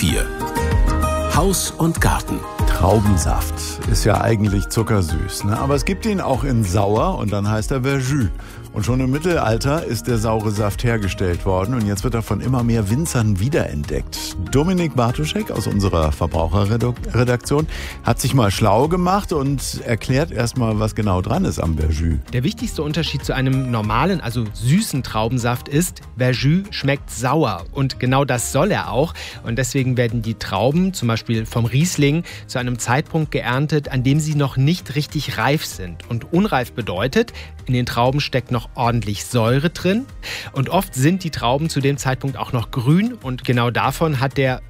4. Haus und Garten. Traubensaft ist ja eigentlich zuckersüß, ne? Aber es gibt ihn auch in sauer und dann heißt er Verjus. Und schon im Mittelalter ist der saure Saft hergestellt worden und jetzt wird er von immer mehr Winzern wiederentdeckt. Dominik Bartoschek aus unserer Verbraucherredaktion hat sich mal schlau gemacht und erklärt erstmal, was genau dran ist am Verjus. Der wichtigste Unterschied zu einem normalen, also süßen Traubensaft ist, Verjus schmeckt sauer und genau das soll er auch. Und deswegen werden die Trauben, zum Beispiel vom Riesling, zu einem Zeitpunkt geerntet, an dem sie noch nicht richtig reif sind. Und unreif bedeutet, in den Trauben steckt noch ordentlich Säure drin und oft sind die Trauben zu dem Zeitpunkt auch noch grün und genau davon hat der